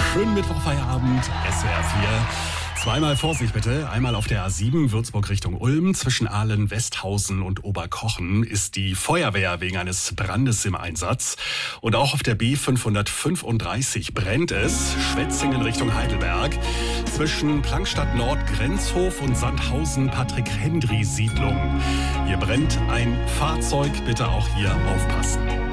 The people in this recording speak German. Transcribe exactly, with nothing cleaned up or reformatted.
Schönen Mittwochfeierabend, S W R vier. Zweimal Vorsicht bitte. Einmal auf der A sieben Würzburg Richtung Ulm. Zwischen Aalen, Westhausen und Oberkochen ist die Feuerwehr wegen eines Brandes im Einsatz. Und auch auf der B fünfhundertfünfunddreißig brennt es. Schwetzingen Richtung Heidelberg. Zwischen Plankstadt Nord, Grenzhof und Sandhausen, Patrick-Hendry-Siedlung. Hier brennt ein Fahrzeug. Bitte auch hier aufpassen.